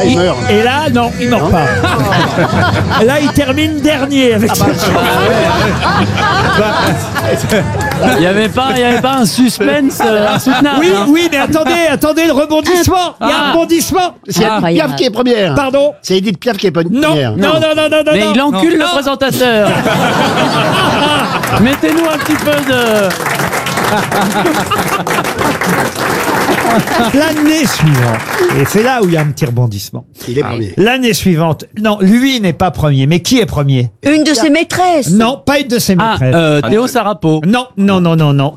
Là, il meurt. Et là, non, il meurt pas. Là, il termine dernier avec ça. Il n'y avait pas un suspense insoutenable. Oui, hein. oui, mais attendez, le rebondissement. Il y a un rebondissement. C'est Edith Piaf qui est première. Pardon? C'est Edith Piaf qui est Non, première. non. Mais il encule le présentateur. Mettez-nous un petit peu de... L'année suivante, et c'est là où il y a un petit rebondissement. Il est premier. L'année suivante, non, lui n'est pas premier, mais qui est premier? Une de ses maîtresses. Non, pas une de ses maîtresses. Théo Sarapo. Non.